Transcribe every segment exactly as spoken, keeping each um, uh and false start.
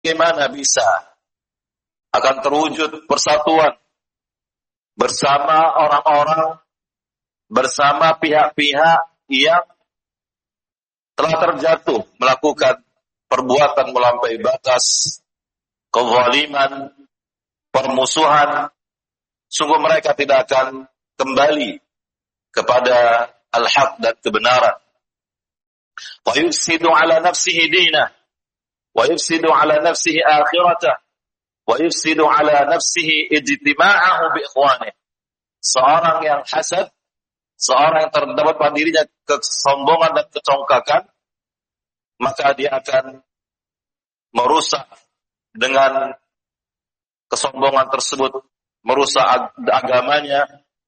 bagaimana bisa akan terwujud persatuan bersama orang-orang, bersama pihak-pihak yang telah terjatuh melakukan perbuatan melampaui batas, kezaliman, permusuhan. Sungguh mereka tidak akan kembali kepada al-haq dan kebenaran. Wa yufsidu ala nafsihi dinah, wa yufsidu ala nafsihi akhiratah, wa yufsidu ala nafsihi ijtima'ahu bi ikhwanih. Seorang yang hasad, seorang yang terdapat pada dirinya kesombongan dan kecongkakan, maka dia akan merusak dengan kesombongan tersebut, merusak ag- agamanya,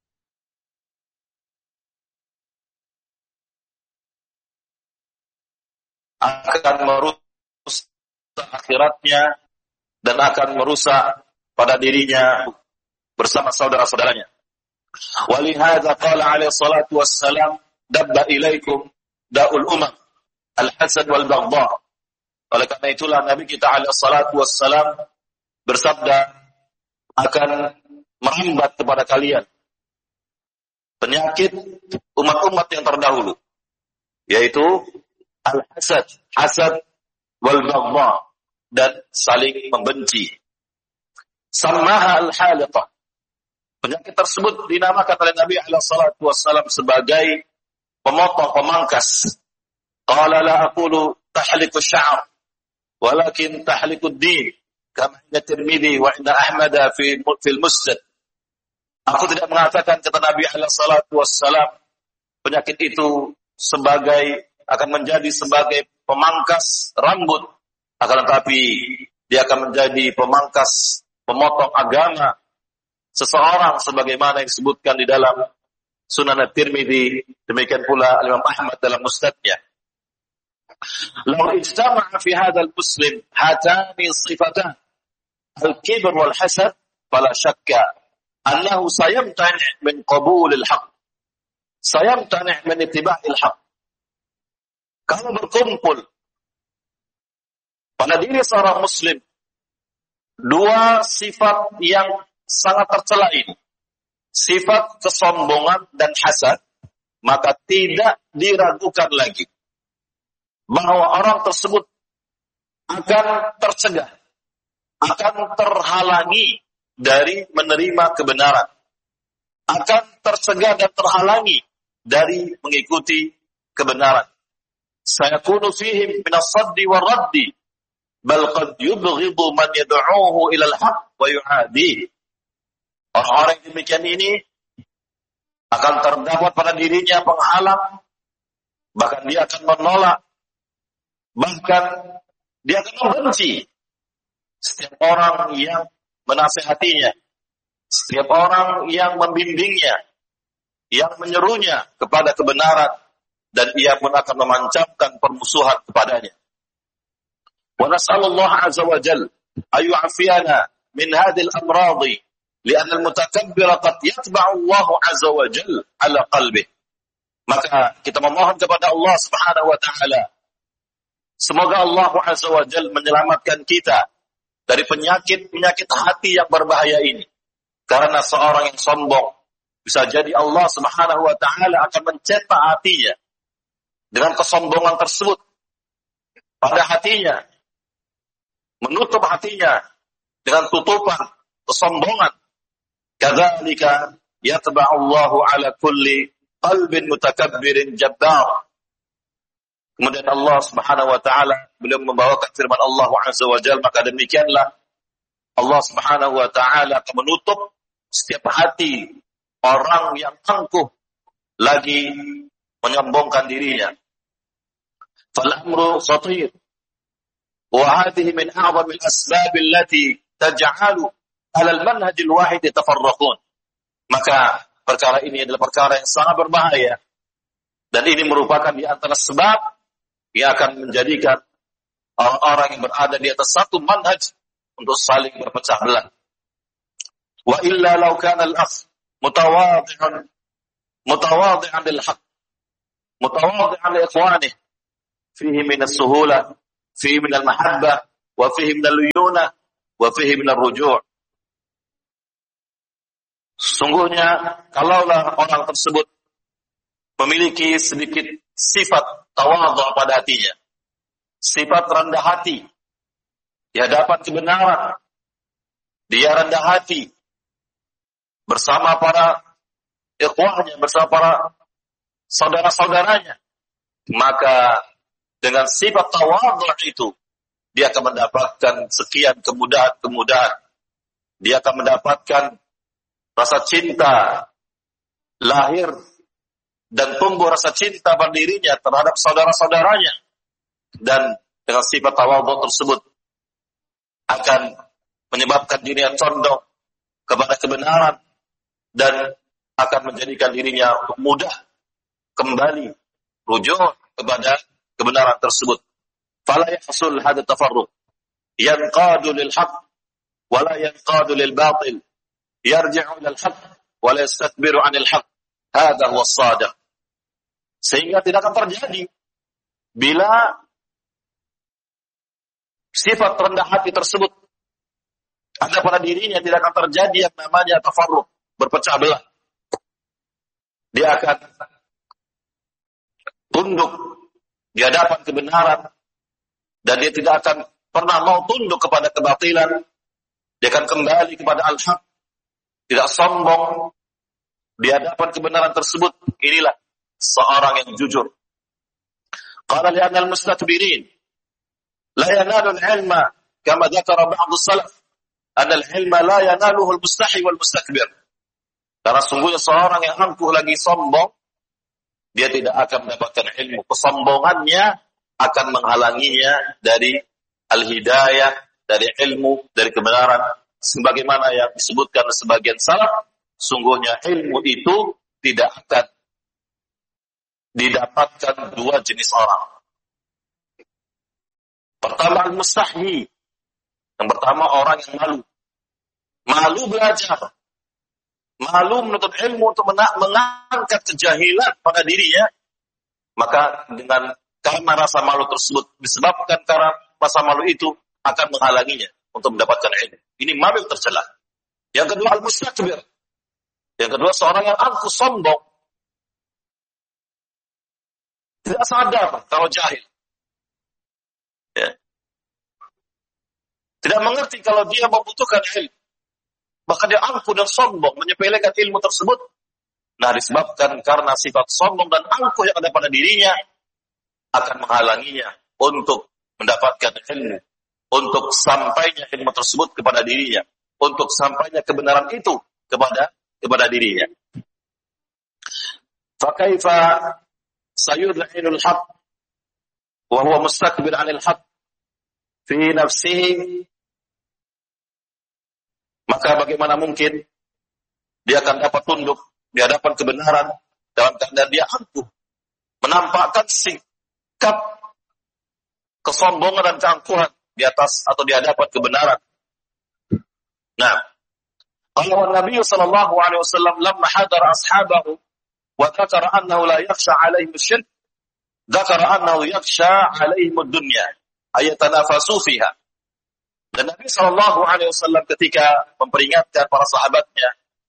akan merusak akhiratnya, dan akan merusak pada dirinya bersama saudara-saudaranya. Walihada qala alaihi salatu wassalam, dabba ilaikum da'ul umam, al-hasad wal baghdha. Oleh karena itulah Nabi kita alaihi salatu wassalam bersabda, akan merambat kepada kalian penyakit umat-umat yang terdahulu, yaitu al-hasad, hasad wal baghdha, dan saling membenci. Samaha al-haliqah. Penyakit tersebut dinamakan oleh Nabi alaihi salatu wassalam sebagai pemotong, pemangkas. Qala la aqulu tahliku sya'ar, walakin tahliku ad-din, kama inda Tirmidzi wa inda Ahmad fi fil Musnad. Aku tidak mengatakan, kata Nabi alaihi salatu wassalam, penyakit itu sebagai akan menjadi sebagai pemangkas rambut, akan tetapi dia akan menjadi pemangkas, pemotong agama seseorang, sebagaimana yang disebutkan di dalam Sunan At-Tirmidzi, demikian pula Imam Ahmad dalam Musnadnya. Law ijtama'a fi hadzal muslim hatani sifatan, al-kibr wal hasad, fala syakka annahu sayamtani' min qabulil haqq, sayamtani' min ittiba'il haqq. Kalau berkumpul pada diri seorang muslim dua sifat yang sangat tercela ini, sifat kesombongan dan hasad, maka tidak diragukan lagi bahwa orang tersebut akan tercegah, akan terhalangi dari menerima kebenaran, akan tercegah dan terhalangi dari mengikuti kebenaran. Sayakunu fihim min as-saddi war-raddi, bal qad yubghidu man yad'uhu ila al-haqq wa yu'adihi. Orang-orang yang demikian ini akan terdapat pada dirinya penghalang, bahkan dia akan menolak, bahkan dia akan membenci setiap orang yang menasihatinya, setiap orang yang membimbingnya, yang menyerunya kepada kebenaran, dan ia pun akan memancapkan permusuhan kepadanya. Wa nas'alullah azza wa jalla ayu'afiyana min hadhil amradi, li'anna al-mutakabbira qad yatba'u Allah azza wa jalla ala qalbih. Maka kita memohon kepada Allah Subhanahu wa taala, semoga Allah azza wa jalla menyelamatkan kita dari penyakit-penyakit hati yang berbahaya ini. Karena seorang yang sombong, bisa jadi Allah Subhanahu wa taala akan mencetak hatinya dengan kesombongan tersebut pada hatinya, menutup hatinya dengan tutupan kesombongan. Kadzalika yatba'u Allahu ala kulli qalbin mutakabbirin jabbar. Kemudian Allah Subhanahu wa taala beliau membawakan firman Allah Azza wa Jalla, maka demikianlah Allah Subhanahu wa taala akan menutup setiap hati orang yang angkuh lagi menyombongkan dirinya. Fal amru khatir, wa hadhihi min a'zam al-asbab allati taj'alu 'ala al-manhaj al-wahid tafarraqun. Maka perkara ini adalah perkara yang sangat berbahaya, dan ini merupakan di antara sebab yang akan menjadikan orang-orang yang berada di atas satu manhaj untuk saling berpecah belah. Wa illa law kana al-akh mutawadhi'an mutawadhi'an lil haqq, mutawadhi'an li ikhwanihi, fihi min as-suhula, fihi min al-mahabbah, wa fihi minal luyunah, wa fihi minar ruju'. Sungguhnya kalaulah orang tersebut memiliki sedikit sifat tawadhu pada hatinya, sifat rendah hati di hadapan kebenaran, dia rendah hati bersama para ikhwahnya, bersama para saudara-saudaranya, maka dengan sifat tawadhu itu dia akan mendapatkan sekian kemudahan-kemudahan. Dia akan mendapatkan rasa cinta lahir dan tumbuh rasa cinta pada dirinya terhadap saudara-saudaranya, dan dengan sifat tawadhu tersebut akan menyebabkan dirinya condong kepada kebenaran dan akan menjadikan dirinya mudah kembali rujuk kepada kebenaran tersebut. Fala yahsul hadha tafarruq yanqadu lil haqq wa la yanqadu lil batil, yarji'u lil haqq wa la yastakbiru 'anil haqq. Hadha huwa as-sadiq. Sehingga tidak akan terjadi bila sifat rendah hati tersebut ada pada dirinya, tidak akan terjadi yang namanya tafarruq, berpecah belah. Dia akan tunduk di hadapan kebenaran dan dia tidak akan pernah mau tunduk kepada kebatilan. Dia akan kembali kepada al-haq, tidak sombong di hadapan kebenaran tersebut. Inilah seorang yang jujur. Qala li'anna al-mustakbirin la yanalu al-ilma kama dzakara ba'd as-salaf anna al-ilma la yanaluhu al-mustahi wal-mustakbir. Karena sungguhnya seorang yang angkuh lagi sombong, dia tidak akan mendapatkan ilmu. Kesombongannya akan menghalanginya dari al-hidayah, dari ilmu, dari kebenaran. Sebagaimana yang disebutkan sebagian salaf, sungguhnya ilmu itu tidak akan didapatkan dua jenis orang. Pertama, al-mustahi. Yang pertama, orang yang malu. Malu belajar. Malu menuntut ilmu untuk mengangkat kejahilan pada dirinya. Maka dengan karena rasa malu tersebut disebabkan karena rasa malu itu akan menghalanginya untuk mendapatkan ilmu. Ini malu tercela. Yang kedua, al-mustakbir. Yang kedua, seorang yang angkuh sombong. Tidak sadar kalau jahil. Ya. Tidak mengerti kalau dia membutuhkan ilmu. Bahkan dia angkuh dan sombong, menyepelekan ilmu tersebut. Nah, disebabkan karena sifat sombong dan angkuh yang ada pada dirinya, akan menghalanginya untuk mendapatkan ilmu. Untuk sampainya ilmu tersebut kepada dirinya. Untuk sampainya kebenaran itu kepada kepada dirinya. Fakaifa sayud'inul haq wa huwa mustakbir 'anil haq fi nafsihi. Maka bagaimana mungkin dia akan dapat tunduk di hadapan kebenaran dalam keadaan dia angkuh, menampakkan sikap kesombongan dan keangkuhan di atas atau di hadapan kebenaran. Nah, kalau Nabi sallallahu alaihi wasallam lamma hadara ashabahu wa dzakara annahu la yakhsha 'alaihim asy-syirk, dzakara annahu yakhsha 'alaihim ad-dunya ayatanafasu fiha. Dan Nabi sallallahu alaihi wasallam ketika memperingatkan para sahabatnya,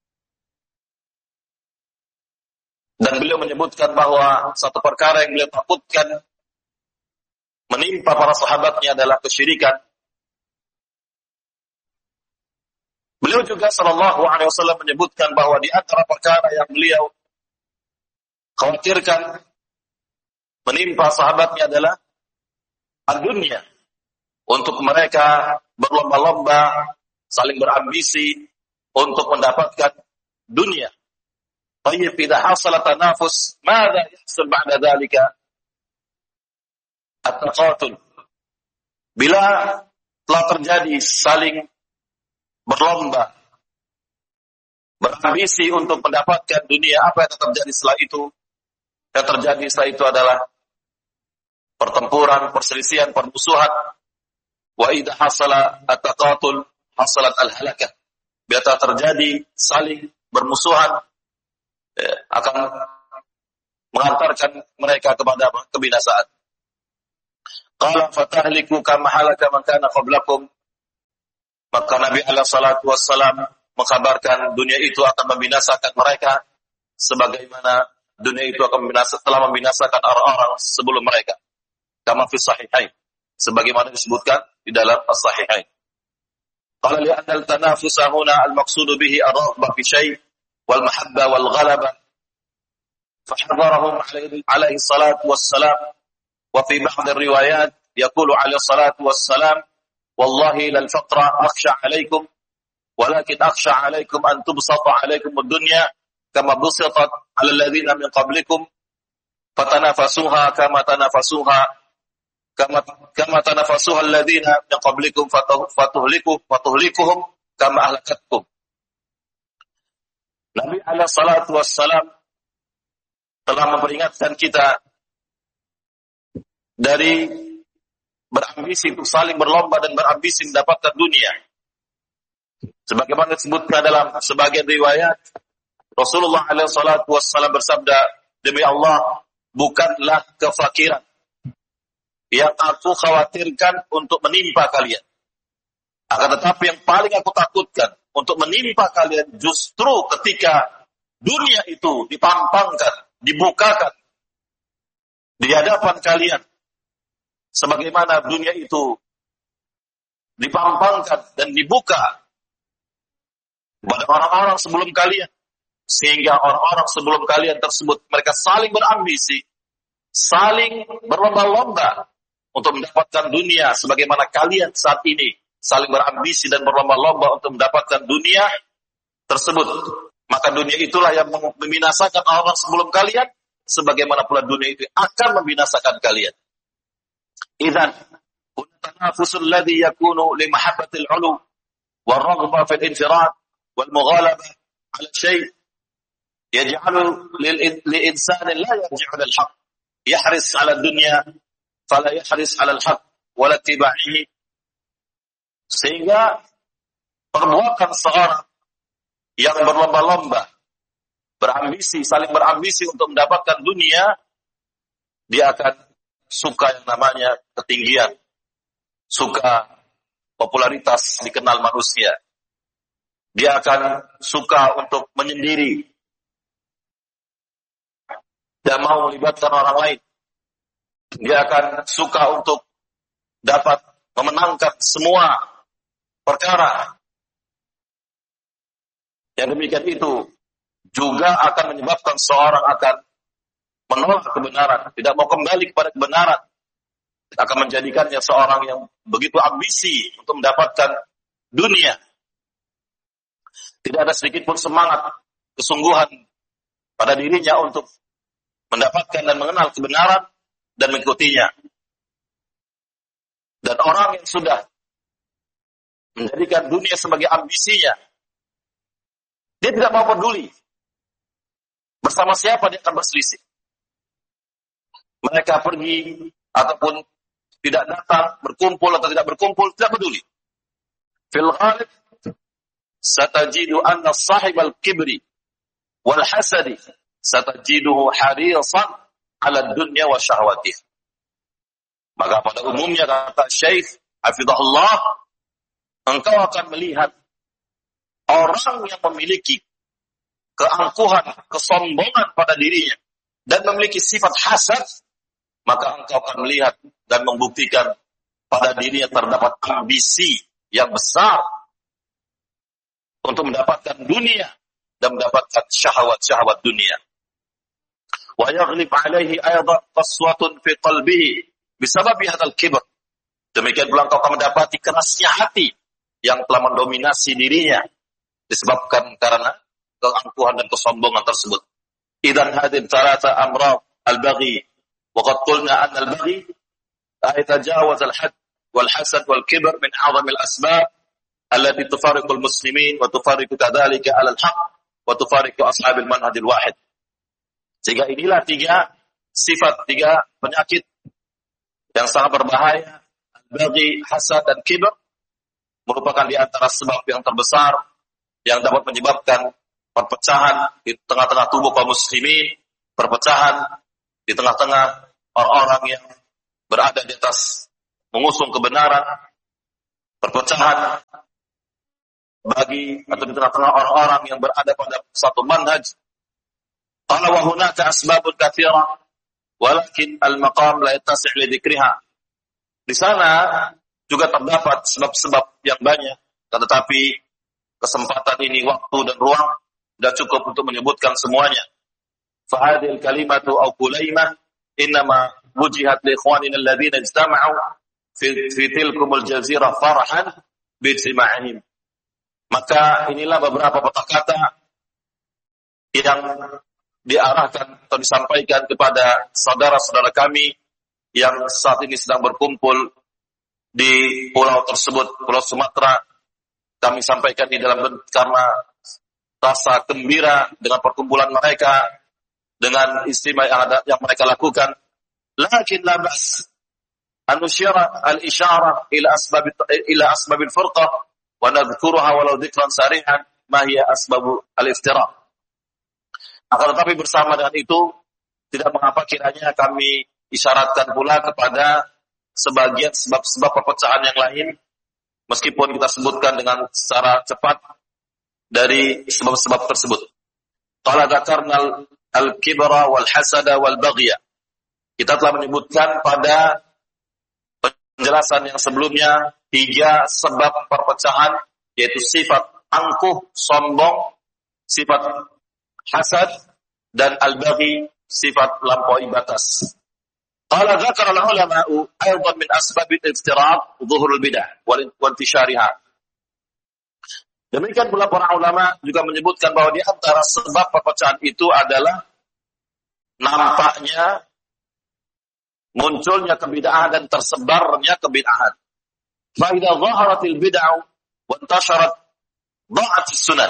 dan beliau menyebutkan bahwa satu perkara yang beliau takutkan menimpa para sahabatnya adalah kesyirikan. Beliau juga sallallahu alaihi wasallam menyebutkan bahwa di antara perkara yang beliau khawatirkan menimpa sahabatnya adalah ad-dunya. Untuk mereka berlomba-lomba, saling berambisi untuk mendapatkan dunia. Tayyib idza hasala tanafus, madza yahsul ba'da dzalika? At-taqatul. Bila telah terjadi saling berlomba, berambisi untuk mendapatkan dunia, apa yang terjadi setelah itu? Yang terjadi setelah itu adalah pertempuran, perselisihan, permusuhan. Wa idza hasala at-taqatul hasalat al-halakah. Bila telah terjadi saling bermusuhan, eh, akan mengantarkan mereka kepada kebinasaan. Qala fatahliku kama halaka man kana qablakum. Maka Nabi alaihi salatu wassalam mengkabarkan dunia itu akan membinasakan mereka sebagaimana dunia itu akan membinasakan telah membinasakan orang-orang sebelum mereka. Kama fi sahihain, sebagaimana disebutkan di dalam as-sahihain. Qala li anna al-tanafusa huna al-maqsud bihi ar-raghbah fi syai' wal mahabba wal ghalaba. Fahdharahum alaihi salatu wassalam wa fi ba'd ar-riwayat yaqulu alaihi salatu wassalam wallahi lal faqra akhsha alaikum walakin akhsha alaikum an tubsata alaikum ad-dunya kama busitat ala alladhina min qablikum fatanafasuha kama tanafasuha kama kama tanafasuha alladhina min qablikum fatuhliku fatuhlikuhum kama ahlakatkum. Nabi alaihi salatu wassalam telah memperingatkan kita dari berambisi untuk saling berlomba dan berambisi mendapatkan dunia. Sebagaimana disebutkan dalam sebagian riwayat, Rasulullah alaihi salatu wassalam bersabda, demi Allah, bukanlah kefakiran yang aku khawatirkan untuk menimpa kalian. Akan tetapi yang paling aku takutkan untuk menimpa kalian justru ketika dunia itu dipampangkan, dibukakan di hadapan kalian. Sebagaimana dunia itu dipampangkan dan dibuka kepada orang-orang sebelum kalian. Sehingga orang-orang sebelum kalian tersebut, mereka saling berambisi, saling berlomba-lomba untuk mendapatkan dunia. Sebagaimana kalian saat ini saling berambisi dan berlomba-lomba untuk mendapatkan dunia tersebut. Maka dunia itulah yang membinasakan orang sebelum kalian. Sebagaimana pula dunia itu akan membinasakan kalian. Idzan tanafusul ladzi yakunu li mahabbatil 'ulu wal raghbah fil infirad wal mughalabah 'ala syai' yaj'alu lil insani la yarji'u lil haqq yahris 'ala dunya fala yahris 'ala al haqq wa la tibaihi. Sehingga perbuatan seorang yang berlomba-lomba berambisi, saling berambisi untuk mendapatkan dunia, dia akan suka yang namanya ketinggian, suka popularitas dikenal manusia. Dia akan suka untuk menyendiri, tidak mau melibatkan orang lain. Dia akan suka untuk dapat memenangkan semua perkara. Yang demikian itu juga akan menyebabkan seorang akan menolak kebenaran, tidak mau kembali kepada kebenaran. Akan menjadikannya seorang yang begitu ambisi untuk mendapatkan dunia. Tidak ada sedikit pun semangat, kesungguhan pada dirinya untuk mendapatkan dan mengenal kebenaran dan mengikutinya. Dan orang yang sudah menjadikan dunia sebagai ambisinya, dia tidak mau peduli bersama siapa dia akan berselisih. Mereka pergi ataupun tidak datang, berkumpul atau tidak berkumpul, tidak peduli. Fil ghalib satajidu anna sahibal kibri wal hasadi satajiduhu harisan ala dunya wa syahwatih. Maka pada umumnya kata Syekh hafizahullah, engkau akan melihat orang yang memiliki keangkuhan, kesombongan pada dirinya dan memiliki sifat hasad, maka engkau akan melihat dan membuktikan pada dirinya terdapat ambisi yang besar untuk mendapatkan dunia dan mendapatkan syahwat-syahwat dunia. Wa yaghlib alaihi aydan qaswatun fi qalbihi bisababi hadzal kibr. Demikian pula engkau akan mendapati kerasnya hati yang telah mendominasi dirinya disebabkan karena keangkuhan dan kesombongan tersebut. Idzan hadhihi thalatha amrad al-baghi وقد قلنا أن البغي يتجاوز الحد والحسد والكبر من أعظم الأسباب التي تفارق المسلمين وتفارق كذلك على الحق وتفارق أصحاب المنهج الواحد. Sehingga inilah tiga sifat, tiga penyakit yang sangat berbahaya, al-baghi, hasad, dan kibr, merupakan di antara sebab yang terbesar yang dapat menyebabkan perpecahan di tengah-tengah tubuh kaum muslimin, perpecahan di tengah-tengah orang-orang yang berada di atas mengusung kebenaran, perpecahan bagi atau di tengah-tengah orang-orang yang berada pada satu manhaj. Qala wa hunaka asbabun katsira walakin al-maqam la yattasi' li dzikriha. Di sana juga terdapat sebab-sebab yang banyak, tetapi kesempatan ini, waktu dan ruang tidak cukup untuk menyebutkan semuanya. Fa hadhihi al-kalimatu aw kulaimah innama wujihat li ikhwanina alladhina ijtama'u fi fi tilkumul jazirah farhan bi ijtima'ihim. Maka inilah beberapa kata-kata yang diarahkan atau disampaikan kepada saudara-saudara kami yang saat ini sedang berkumpul di pulau tersebut, Pulau Sumatera. Kami sampaikan di dalam karena rasa gembira dengan perkumpulan mereka, dengan istimewa yang, ada, yang mereka lakukan. Lakin la ba's an nusyira al-isyara ila asbab ila asbab al-furqah wa nadhkuruha walau dhikran sarihan ma hiya asbab al-iftiraq. Akan tetapi bersama dengan itu, tidak mengapa kiranya kami isyaratkan pula kepada sebagian sebab-sebab perpecahan yang lain, meskipun kita sebutkan dengan secara cepat dari sebab-sebab tersebut. Qala dzakarna al-kibra wal hasada wal baghya. Kita telah menyebutkan pada penjelasan yang sebelumnya tiga sebab perpecahan, yaitu sifat angkuh, sombong, sifat hasad, dan al-baghi, sifat lampaui batas. Qala dzakara al-ulama'u aidan min asbab al-iftiraq dhuhur al-bid'ah wa intishariha. Demikian pula para ulama juga menyebutkan bahwa di antara sebab perpecahan itu adalah nampaknya munculnya kebid'ahan dan tersebarnya kebid'ahan. Fa idza dhaharatil bid'ah wa intasharat dha'at as-sunnah.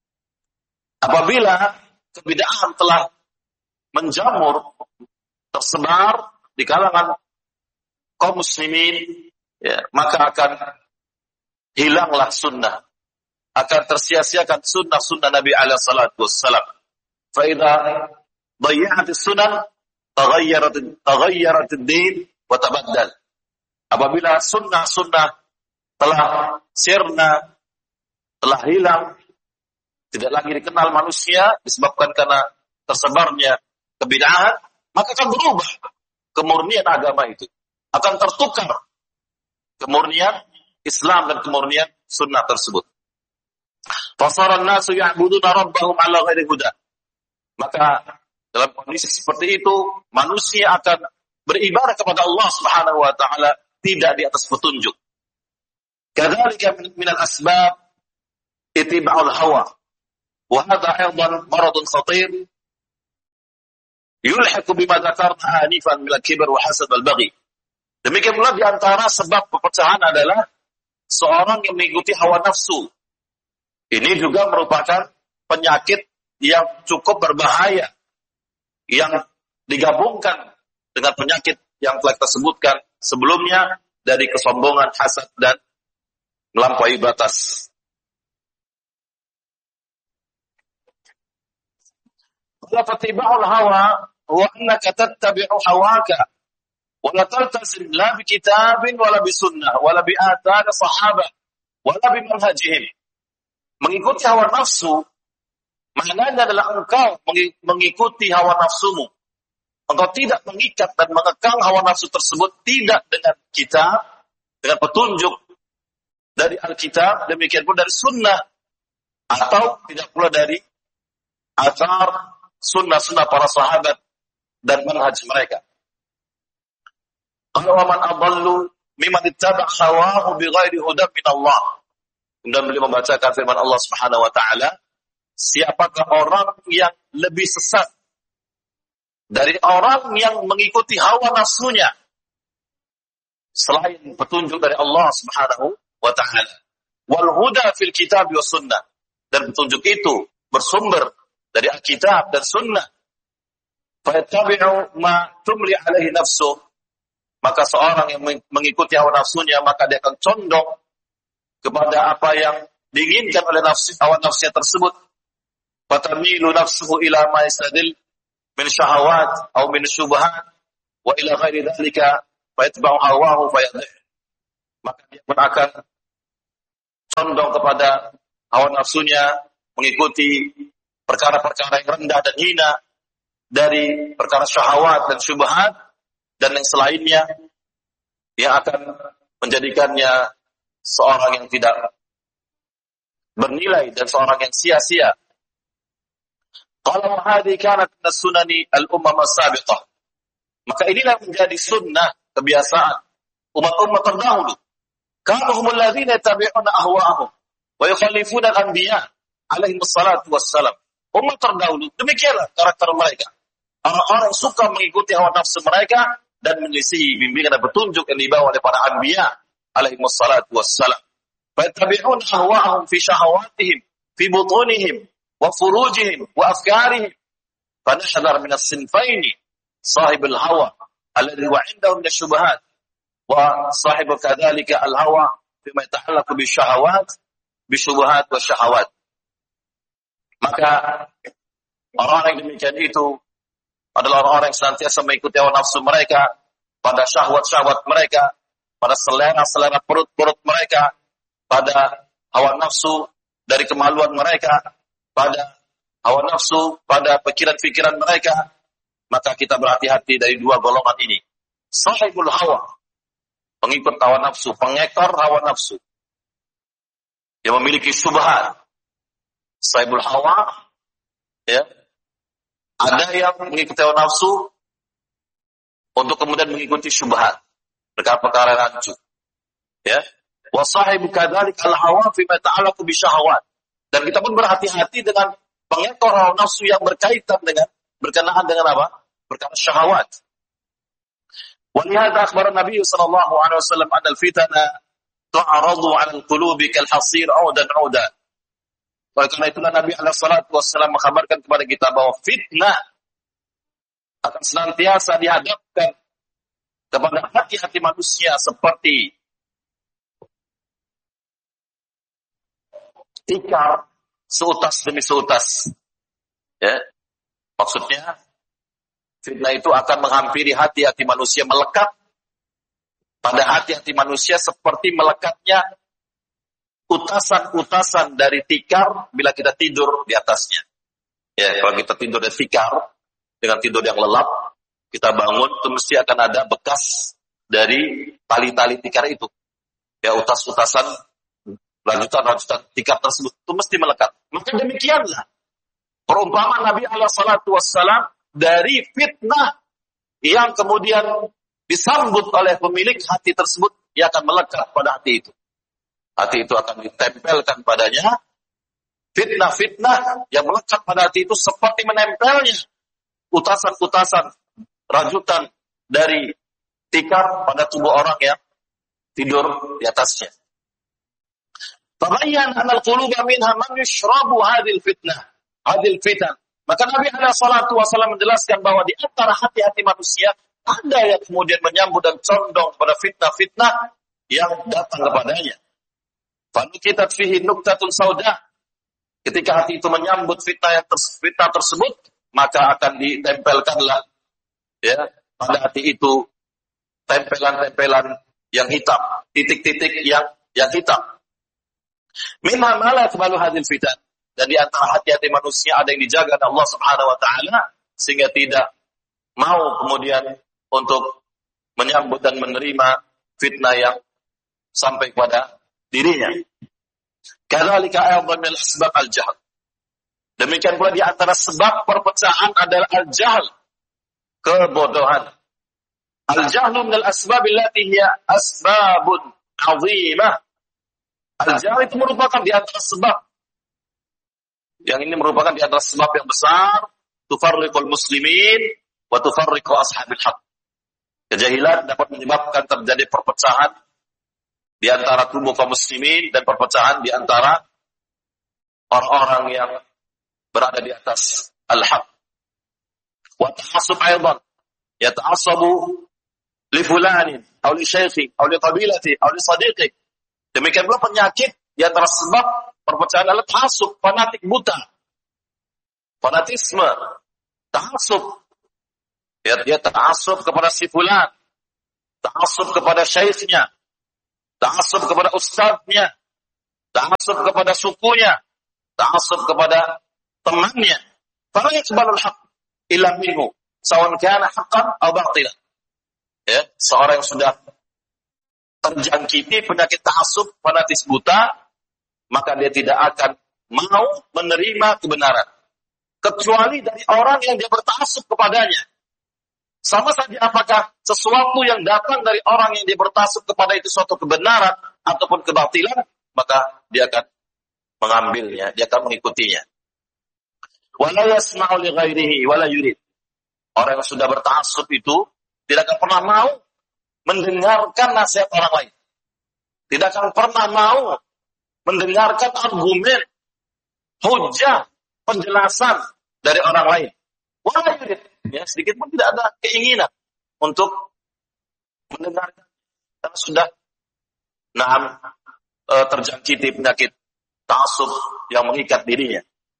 Apabila kebid'ahan telah menjamur, tersebar di kalangan kaum muslimin, ya, maka akan hilanglah sunnah, akan tersia-siakan sunnah-sunnah Nabi alaihi salatu wassalam. Fa idza dhayya'at as-sunnah taghayyarat taghayyarat ad-din wa tabaddal. Apabila sunnah-sunnah telah sirna, telah hilang, tidak lagi dikenal manusia disebabkan karena tersebarnya kebid'ahan, maka akan berubah kemurnian agama itu, akan tertukar kemurnian Islam dan kemurnian sunnah tersebut. Fasaran nasu ya'buduna rabbahum ala ghairi huda. Maka dalam kondisi seperti itu, manusia akan beribadah kepada Allah Subhanahu wa taala tidak di atas petunjuk. Kadzalika min al-asbab ittiba'ul hawa. Wa hadha aidan maradun khatir yulhiqu bima dzakarna anifan min al-kibr wa hasad wal-baghi. Demikian pula di antara sebab perpecahan adalah seorang yang mengikuti hawa nafsu. Ini juga merupakan penyakit yang cukup berbahaya, yang digabungkan dengan penyakit yang telah kita sebutkan sebelumnya dari kesombongan, hasad, dan melampaui batas. Fatiba'ul hawa huwa annaka tattabi'u hawaka wa la taltazim la bi kitabin wala bi sunnah wala bi athar sahabah wala bi manhajihim. Mengikuti hawa nafsu maknanya adalah engkau mengikuti hawa nafsumu. Engkau tidak mengikat dan mengekang hawa nafsu tersebut tidak dengan kitab, dengan petunjuk dari Alkitab, demikian pula dari sunnah, atau tidak pula dari athar sunnah-sunnah para sahabat dan manhaj mereka. Qala wa man adallu mimman ittaba'a hawahu bighairi hudan min Allah. Kemudian beliau membacakan firman Allah Subhanahu wa taala, siapakah orang yang lebih sesat dari orang yang mengikuti hawa nafsunya selain petunjuk dari Allah Subhanahu wa taala. Wal huda fil kitab wa sunnah, dan petunjuk itu bersumber dari Alkitab dan sunnah. Fa yattabi'u ma tumli alaihi nafsu, maka seorang yang mengikuti hawa nafsunya maka dia akan condong kepada apa yang diinginkan oleh nafsu, hawa nafsunya tersebut. Fatamilu nafsuhu ila ma yastadil min syahawat atau min syubhat wa ila ghairi dzalika fa yatba'u hawahu fa yadhih. maka dia pun akan condong kepada hawa nafsunya, mengikuti perkara-perkara yang rendah dan hina dari perkara syahwat dan syubhat dan yang selainnya yang akan menjadikannya seorang yang tidak bernilai dan seorang yang sia-sia. Qala hadhihi kanat min sunani al-ummah as-sabiqah. Maka inilah menjadi sunnah, kebiasaan umat-umat terdahulu. Kanu humul ladzina yattabi'una ahwa'ahum wa yukhalifuna al-anbiya alaihi wassalatu wassalam. Umat terdahulu demikianlah karakter mereka. Orang-orang yang suka mengikuti hawa nafsu mereka dan menyelisihi bimbingan dan petunjuk yang dibawa oleh para anbiya alaihi wassalatu wassalam. Fa yattabi'una ahwa'ahum fi syahawatihim fi butunihim wa furujihim wa afkarihim. Fa nahdhar min as-sinfaini sahibul hawa alladhi wa 'indahu min asy-syubhat wa sahibu kadzalika al-hawa fima yata'allaqu bisyahawat bisyubhat wa syahawat. Maka orang-orang yang demikian itu adalah orang-orang yang senantiasa mengikuti hawa nafsu mereka pada syahwat-syahwat mereka, pada selera-selera perut-perut mereka, pada hawa nafsu dari kemaluan mereka, pada hawa nafsu pada pikiran-pikiran mereka. Maka kita berhati-hati dari dua golongan ini. Sahibul hawa, pengikut hawa nafsu, pengekor hawa nafsu yang memiliki syubhat. Sahibul hawa, ya, ada yang mengikuti hawa nafsu untuk kemudian mengikuti syubhat, perkara-perkara rancu, ya. Wa sahibu kadzalik al-hawa fi ma ta'allaqu bi syahawat. Dan kita pun berhati-hati dengan pengekor hawa nafsu yang berkaitan dengan berkenaan dengan apa? Perkara syahwat. ولهذا أخبر النبي صلى الله عليه وسلم أن الفتن تعرض على القلوب كالحصير عودا عودا. Oleh karena itulah Nabi alaihi salatu wassalam mengkabarkan kepada kita bahwa fitnah akan senantiasa dihadapkan kepada hati-hati manusia seperti tikar seutas demi seutas. Ya. Maksudnya fitnah itu akan menghampiri hati-hati manusia, melekat pada hati-hati manusia seperti melekatnya utasan-utasan dari tikar bila kita tidur di atasnya. Ya, kalau kita tidur di tikar dengan tidur yang lelap, kita bangun itu mesti akan ada bekas dari tali-tali tikar itu. Ya, utas-utasan lanjutan-lanjutan tikar tersebut itu mesti melekat. Maka demikianlah perumpamaan Nabi alaihi salatu wassalam dari fitnah yang kemudian disambut oleh pemilik hati tersebut, ia akan melekat pada hati itu. Hati itu akan ditempelkan padanya fitnah-fitnah yang melekat pada hati itu seperti menempelnya utasan-utasan rajutan dari tikar pada tubuh orang yang tidur di atasnya. Tabayyan anal quluba minha man yushrabu hadhil fitnah, hadhil fitan. Maka Nabi alaihi salatu wasallam menjelaskan bahwa di antara hati-hati manusia ada yang kemudian menyambut dan condong pada fitnah-fitnah yang datang kepadanya. Fanukitat fihi nuktatun sauda. Ketika hati itu menyambut fitnah yang ters- fitnah tersebut, maka akan ditempelkanlah ya pada hati itu tempelan-tempelan yang hitam, titik-titik yang yang hitam. Minha ma la yaqbalu hadhil fitan. Dan di antara hati-hati manusia ada yang dijaga oleh Allah Subhanahu wa taala sehingga tidak mau kemudian untuk menyambut dan menerima fitnah yang sampai pada dirinya. Kadzalika aydan min asbab al-jahl. Demikian pula di antara sebab perpecahan adalah al-jahl, kebodohan. Al-jahlu min al-asbab allati hiya asbabun 'azimah. Al-jahl itu merupakan di antara sebab yang ini merupakan di antara sebab yang besar tufarriqul muslimin wa tufarriqu ashabil haq. Kejahilan dapat menyebabkan terjadi perpecahan di antara tubuh kaum muslimin dan perpecahan di antara orang-orang yang berada di atas al-haq. Wa ta'assub aidan yata'assabu li fulanin aw li syaikhi aw li qabilati aw li sadiqi. Demikian pula penyakit di antara sebab perpecahan adalah ta'assub, fanatik buta. Fanatisme, ta'assub. Ya, dia ta'assub kepada si fulan, ta'assub kepada syaikhnya, ta'assub kepada ustadznya, ta'assub kepada sukunya, ta'assub kepada temannya. Fala yaqbalul haqq illa minhu, sawan kana haqqan aw batilan. Ya, seorang yang sudah terjangkiti penyakit ta'assub, fanatis buta, maka dia tidak akan mau menerima kebenaran kecuali dari orang yang dia berta'assub kepadanya. Sama saja apakah sesuatu yang datang dari orang yang dia berta'assub kepada itu suatu kebenaran ataupun kebatilan, maka dia akan mengambilnya, dia akan mengikutinya. Wala yasma'u li ghairihi wala yurid. Orang yang sudah berta'assub itu tidak akan pernah mau mendengarkan nasihat orang lain. Tidak akan pernah mau mendengarkan argumen, hujah, penjelasan dari orang lain. Wala yurid. Ya, sedikit pun tidak ada keinginan untuk mendengarkan karena sudah nah, e, terjangkiti penyakit ta'assub yang mengikat dirinya.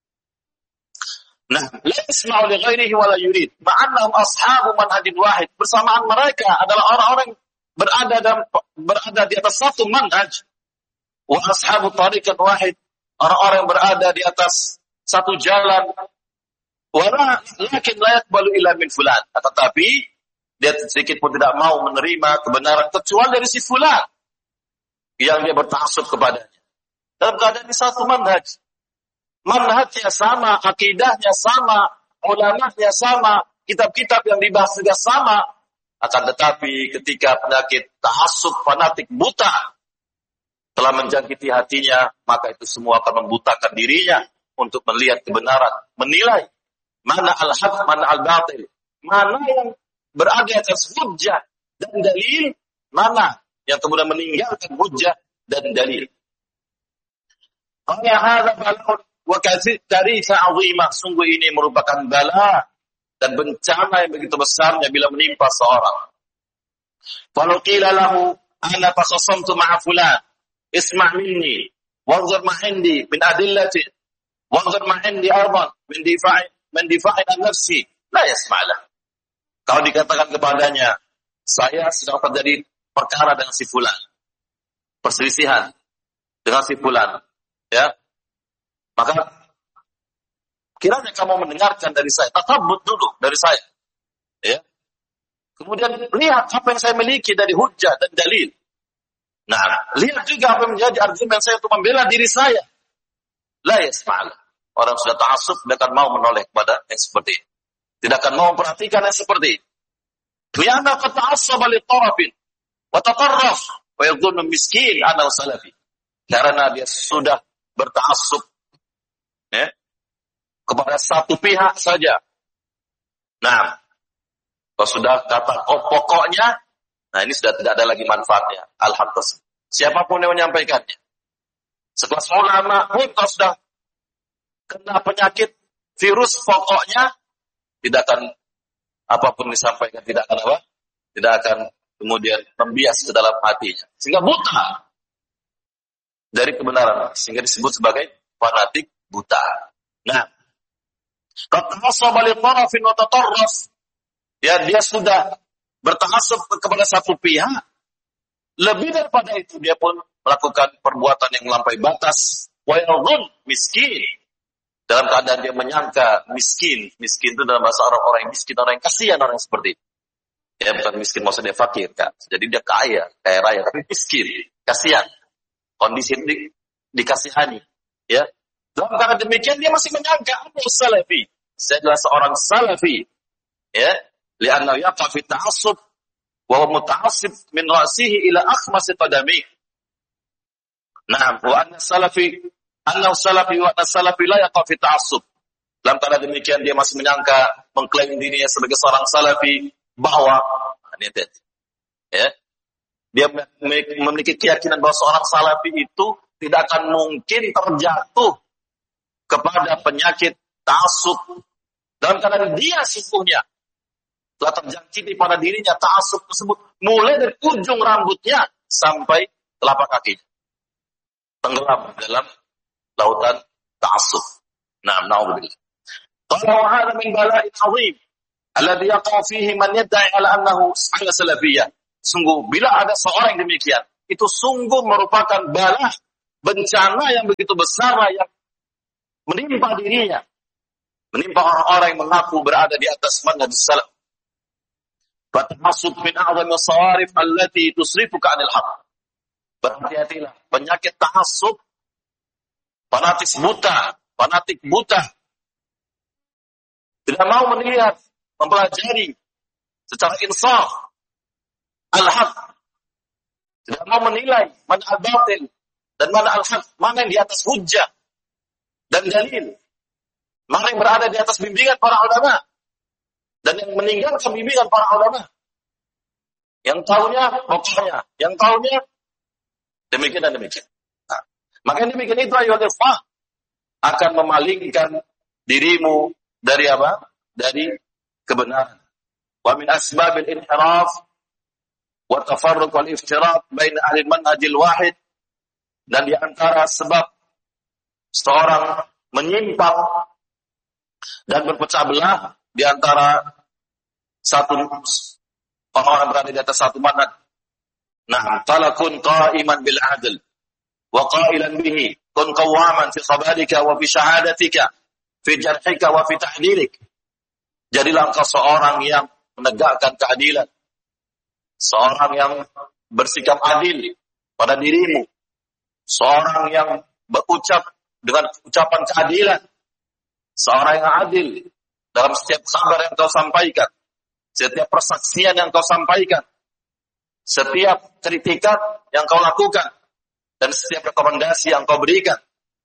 Nah, la yasma'u li ghairihi wa la yurid, ma'annahum ashabu manhajin wahid. Bersamaan mereka adalah orang-orang berada dalam berada di atas satu manhaj. Wa ashabu tariqan wahid, orang-orang yang berada di atas satu jalan. Wala lakin la yaqbalu illa min fulan. Tetapi dia sedikit pun tidak mau menerima kebenaran kecuali dari si fulan yang dia berta'assub kepadanya. Dalam keadaan di satu manhaj. Manhajnya sama, akidahnya sama, ulamanya sama, kitab-kitab yang dibahas juga sama. Akan tetapi ketika penyakit ta'assub fanatik buta telah menjangkiti hatinya, maka itu semua akan membutakan dirinya untuk melihat kebenaran, menilai mana al-haq, mana al-batil, mana yang berada atas hujjah dan dalil, mana yang kemudian meninggalkan hujjah dan dalil. Qala hadza bala'un wa katsirisa 'azimah, sungguh ini merupakan bala dan bencana yang begitu besarnya bila menimpa seorang. Falau qila lahu ana takhassamtu ma'a fulan isma' minni wanzur ma 'indi min adillati wanzur ma 'indi arban min difa'i min difa'i an nafsi la yasma'lah. Kalau dikatakan kepadanya, saya sedang terjadi perkara dengan si fulan, perselisihan dengan si fulan, ya, maka kiranya kamu mendengarkan dari saya, tatabbut dulu dari saya, ya. Kemudian lihat apa yang saya miliki dari hujjah dan dalil. Nah, lihat juga apa yang menjadi argumen saya untuk membela diri saya. La yasma'lah. Orang sudah ta'assub tidak akan mau menoleh kepada yang seperti ini. Tidak akan mau memperhatikan yang seperti ini. Lianna qad ta'assaba li tarafin wa tatarraf wa yadhunnu miskin annahu salafi. Karena dia sudah berta'assub, ya, kepada satu pihak saja. Nah, kalau sudah kata oh, pokoknya, nah ini sudah tidak ada lagi manfaatnya. Alhamdulillah. Siapapun yang menyampaikannya. Sekelas ulama pun kalau sudah kena penyakit virus pokoknya, tidak akan apapun disampaikan, tidak akan apa? Tidak akan kemudian membias ke dalam hatinya. Sehingga buta dari kebenaran. Sehingga disebut sebagai fanatik buta. Nah, ya, dia sudah berta'assub kepada satu pihak. Lebih daripada itu, dia pun melakukan perbuatan yang melampaui batas. Wa yadhun miskin. Dalam keadaan dia menyangka miskin. Miskin itu dalam bahasa Arab orang yang miskin, orang yang kasihan, orang yang seperti itu. Ya, bukan miskin maksudnya fakir, kan. Jadi dia kaya, kaya raya, tapi miskin, kasihan. Kondisi ini dikasihani. Ya. Dalam keadaan demikian dia masih menyangka aku salafi. Saya adalah seorang salafi. Ya. Li'annahu yaqa fi ta'assub wa huwa muta'assib min ra'sihi ila akhmasi qadami. Nah, wa anna salafi annahu salafi wa anna salafi la yaqa fi ta'assub. Dalam keadaan demikian dia masih menyangka, mengklaim dirinya sebagai seorang salafi, bahwa ini ya, dia memiliki keyakinan bahwa seorang salafi itu tidak akan mungkin terjatuh kepada penyakit ta'assub. Dalam keadaan dia sesungguhnya telah terjangkiti pada dirinya ta'assub tersebut, mulai dari ujung rambutnya sampai telapak kakinya, tenggelam dalam lautan ta'assub. Nah, na'udzubillah. Qala hadha min bala'in 'azim alladhi yaqa fihi man yad'i ala annahu ala salafiyyah. Sungguh bila ada seorang yang demikian, itu sungguh merupakan bala, bencana yang begitu besar yang menimpa dirinya, menimpa orang-orang yang mengaku berada di atas manhaj salaf. Fatahasud min a'zami as-sawarif allati tusrifuka 'anil haqq. Berhati-hatilah, penyakit tahassub, fanatik buta, fanatik buta. Tidak mau melihat, mempelajari secara insaf al-haq. Tidak mau menilai mana al-batil dan mana al-haq, mana yang di atas hujjah dan dalil, mana yang berada di atas bimbingan para ulama dan yang meninggalkan bimbingan para ulama. Yang tahunya pokoknya, yang tahunya demikian dan demikian. Nah, maka demikian itu ayo ikhwah akan memalingkan dirimu dari apa? Dari kebenaran. Wa min asbabil inhiraf wa tafarruq wal iftirat bain ahli manhajil wahid, dan di antara sebab seorang menyimpang dan berpecah belah di antara satu orang berada di atas satu manhaj. Nah, talakun qa'iman bil adl wa qailan bihi kun qawaman fi khabarika wa fi syahadatika fi jarhika wa fi tahdirik. Jadilah engkau seorang yang menegakkan keadilan, seorang yang bersikap adil pada dirimu, seorang yang berucap dengan ucapan keadilan, seorang yang adil dalam setiap kabar yang kau sampaikan, setiap persaksian yang kau sampaikan, setiap kritikan yang kau lakukan, dan setiap rekomendasi yang kau berikan.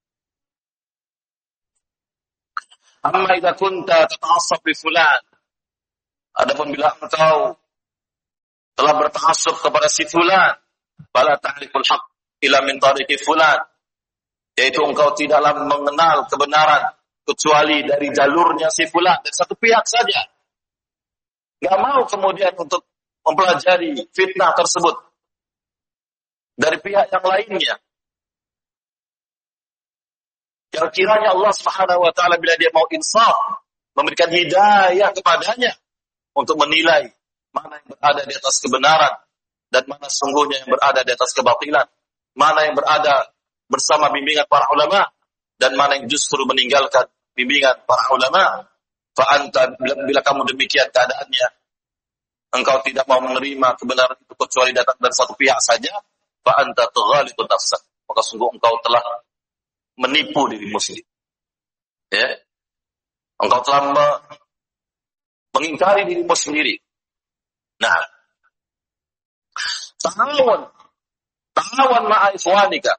Amma idza kunta tata'assab bi fulan. Adapun bila engkau telah berta'assub kepada si fulan, fala ta'riful haqq illa min tariqi fulan. Yaitu engkau tidaklah mengenal kebenaran kecuali dari jalurnya si fulan, dari satu pihak saja. Enggak mau kemudian untuk mempelajari fitnah tersebut dari pihak yang lainnya. Yang kiranya Allah Subhanahu wa taala bila dia mau insaf, memberikan hidayah kepadanya untuk menilai mana yang berada di atas kebenaran dan mana sungguhnya yang berada di atas kebatilan, mana yang berada bersama bimbingan para ulama dan mana yang justru meninggalkan bimbingan para ulama. Fa anta, bila kamu demikian keadaannya, engkau tidak mau menerima kebenaran itu kecuali datang dari satu pihak saja, fa anta tughalitu nafsak, maka sungguh engkau telah menipu dirimu sendiri. Ya. Engkau telah me- mengingkari dirimu sendiri. Nah, ta'awun ta'awun ma'a ikhwanika.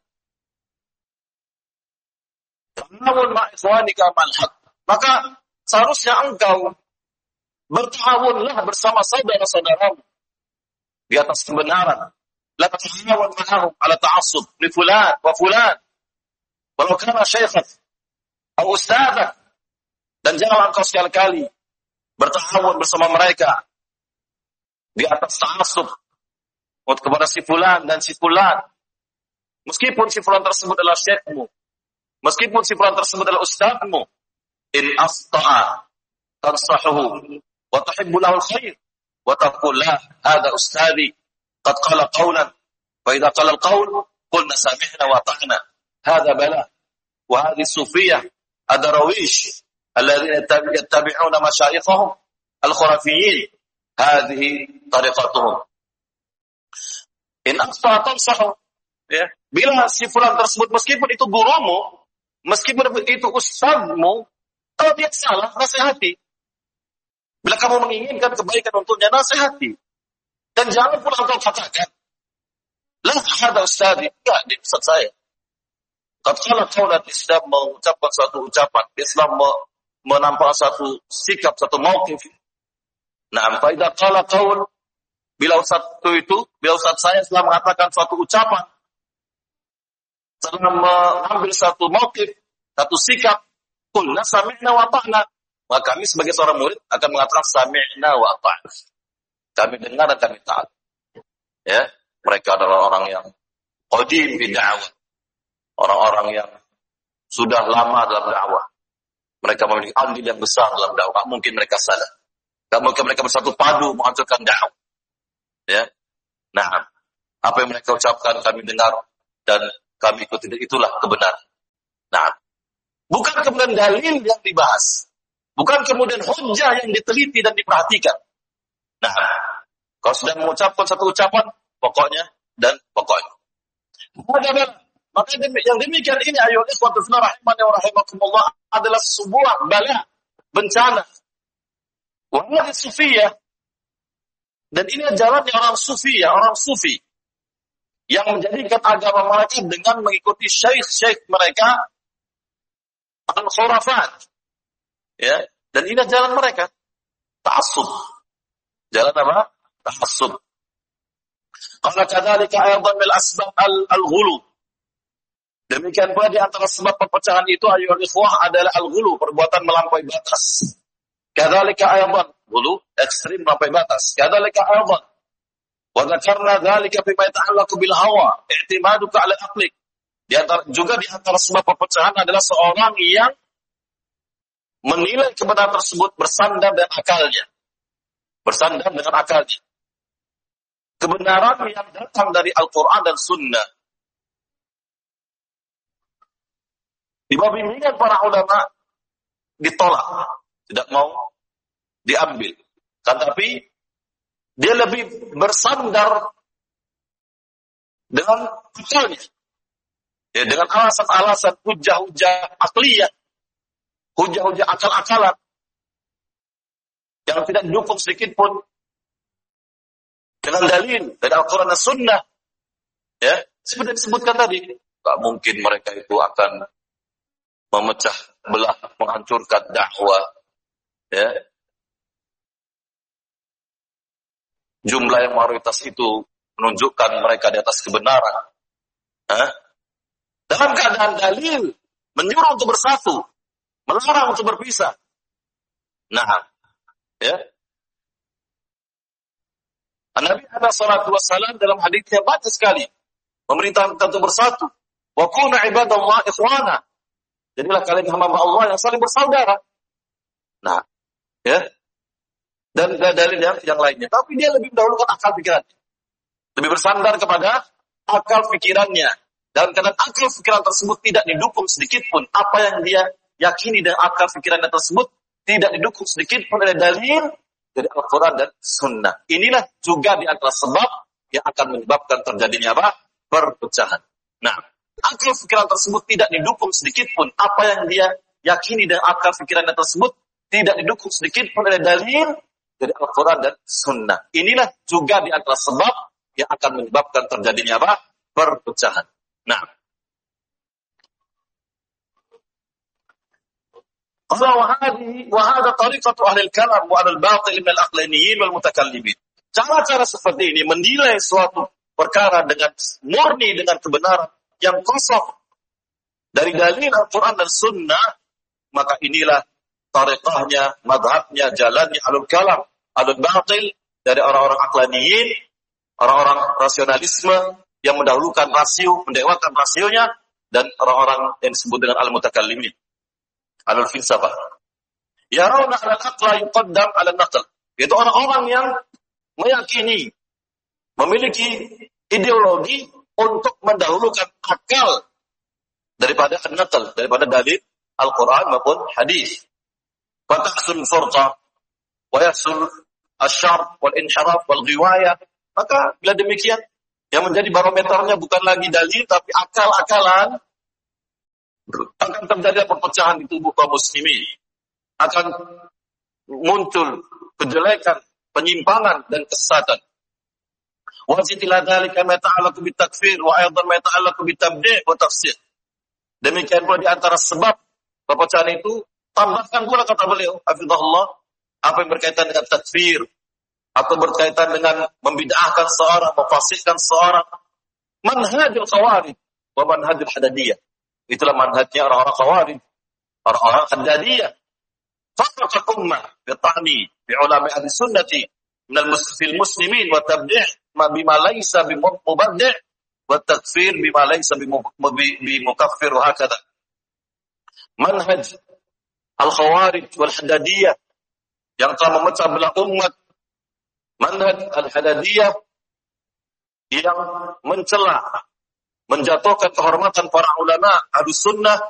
Ta'awun ma'a ikhwanika mal haq. Maka seharusnya engkau berta'awunlah bersama saudara-saudaramu di atas kebenaran. La ta'awun ma'ahum ala ta'assub li fulan wa fulan. Walau kana syaikhan atau ustadzah, dan janganlah engkau sekali-kali bertahawun bersama mereka di atas ta'assub kepada si fulan dan si fulan, meskipun si fulan tersebut adalah syekhmu, meskipun si fulan tersebut adalah ustadzmu. In asta'a tansahuhu wa tuhibbu lahu alkhair wa taqul la hadha ustadhi qad qala qawlan fa idza qala alqawl qulna sami'na wa ata'na. هذا بلاء وهذه الصوفية الدراويش الذين يتبعون مشايخهم الخرافيين هذه طريقتهم. إن أخطأ تنصحه. Ya. Bila si fulan tersebut meskipun itu gurumu, meskipun itu ustadzmu, kalau dia salah, nasihati. Bila kamu menginginkan kebaikan untuknya, nasihati. Dan jangan pula engkau katakan, lah ada ustadz, enggak, dia ustadz saya. Tatkala kaulat Islam mengucapkan satu ucapan, Islam menampakkan satu sikap, satu mauqif. Nah, faidah qala qaul, bila satu itu, bila ustaz saya setelah mengatakan suatu ucapan, setelah mengambil satu mauqif, satu sikap, qulna sami'na wa ata'na. Maka kami sebagai seorang murid akan mengatakan sami'na wa ata'na. Kami dengar dan kami taat. Ya, mereka adalah orang yang qadim fi da'wah. Orang-orang yang sudah lama dalam dakwah. Mereka memiliki andil yang besar dalam dakwah. Mungkin mereka salah. Tak mungkin mereka bersatu padu menghancurkan dakwah. Ya. Nah, Apa yang mereka ucapkan kami dengar dan kami ikuti, itulah kebenaran. Nah, bukan kemudian dalil yang dibahas, bukan kemudian hujjah yang diteliti dan diperhatikan. Nah, kalau sudah mengucapkan satu ucapan, pokoknya dan pokoknya. Maka yang demikian ini ayat ikhwatul fillah rahimani wa rahimakumullah adalah sebuah bala, bencana. Wahai sufiyah, dan ini jalannya orang sufiyah, orang sufi yang menjadikan agama mereka dengan mengikuti syekh-syekh mereka al-khurafat. Ya, dan ini jalan mereka. Ta'assub. Jalan apa? Ta'assub. Qala kadzalika aydan min asbab al-ghulu. Demikian pula di antara sebab perpecahan itu ayyuhal ikhwah adalah al-ghulu, perbuatan melampaui batas. Kadzalika aydan, ghulu ekstrim melampaui batas. Kadzalika aydan. Wa dzakarna dzalika bima yata'allaqu bil hawa, i'timaduka 'ala aqlik. Di antara juga di antara sebab perpecahan adalah seorang yang menilai kebenaran tersebut bersandar dengan akalnya. Bersandar dengan akalnya. Kebenaran yang datang dari Al-Quran dan Sunnah. Di bawah bimbingan para ulama ditolak, tidak mau diambil. Tetapi dia lebih bersandar dengan akalnya. Ya, dengan alasan-alasan hujah-hujah akliyah, hujah-hujah akal-akalan yang tidak didukung sedikit pun dengan dalil dari Al-Quran dan Sunnah. Ya, seperti disebutkan tadi, tak mungkin mereka itu akan memecah belah, menghancurkan dakwah. Ya, jumlah yang mayoritas itu menunjukkan mereka di atas kebenaran. Hah? Dalam keadaan dalil menyuruh untuk bersatu, melarang untuk berpisah. Nah, ya. Nabi alaihi salatu wassalam dalam hadisnya banyak sekali memerintahkan kita untuk bersatu. Wa kunu ibadallah ikhwana. Jadilah kalian hamba Allah yang saling bersaudara. Nah, ya. Dan dalil yang, yang lainnya. Tapi dia lebih mendahulukan akal pikirannya. Lebih bersandar kepada akal pikirannya. Dalam keadaan akal pikiran tersebut tidak didukung sedikit pun. Apa yang dia yakini dengan akal pikirannya tersebut tidak didukung sedikit pun oleh dalil dari Al-Quran dan Sunnah. Inilah juga di antara sebab yang akan menyebabkan terjadinya apa? Perpecahan. Nah, akal pikiran tersebut tidak didukung sedikit pun. Apa yang dia yakini dengan akal pikirannya tersebut tidak didukung sedikit pun oleh dalil dari Al-Quran dan Sunnah. Inilah juga di antara sebab yang akan menyebabkan terjadinya apa? Perpecahan. Nah, qala wa hadhihi wa hadha tariqatu ahli al-kalam wa al-batil min al-aqlaniyin wal mutakallimin. Cara-cara seperti ini menilai suatu perkara dengan murni dengan kebenaran yang kosong dari dalil Al-Quran dan Sunnah, maka inilah tariqahnya, madhabnya, jalannya alul kalam, alul batil dari orang-orang aqlaniyin, orang-orang rasionalisme yang mendahulukan rasio, mendewakan rasionya, dan orang-orang yang disebut dengan al-mutakallimin, alul filsafah. Yarawna al-aqla yuqaddam al-naql. Itu orang-orang yang meyakini, memiliki ideologi untuk mendahulukan akal daripada an-naql, daripada dalil Al-Quran maupun hadis. Fatahsul furqa wa yahsul asyar wal inhiraf wal ghiwayah. Maka bila demikian, yang menjadi barometernya bukan lagi dalil tapi akal-akalan, akan terjadi perpecahan di tubuh kaum muslimin. Akan muncul kejelekan, penyimpangan dan kesesatan. Wajib ila dzalika ma ta'allaqu bitakfir wa aidan ma ta'allaqu bitabdi' wa tafsir. Demikian pula di antara sebab perpecahan itu, tambahkan pula kata beliau, hafizahullah, apa yang berkaitan dengan takfir atau berkaitan dengan membid'ahkan seorang, memfasikkan seorang, manhajul khawarij wa manhajul hadadiyah. Itulah manhajnya orang-orang khawarij, orang-orang hadadiyah. Farraqat ummah bi ta'ni bi ulama ahli sunnati min al-musfil muslimin wa tabdi' ma bima laysa bi mubaddi' wa takfir bima laysa bi mukaffir wa hakadha. Manhaj al-khawarij wal hadadiyah yang telah memecah belah umat, manhaj al-hadadiyah yang mencela, menjatuhkan kehormatan para ulama Ahlus Sunnah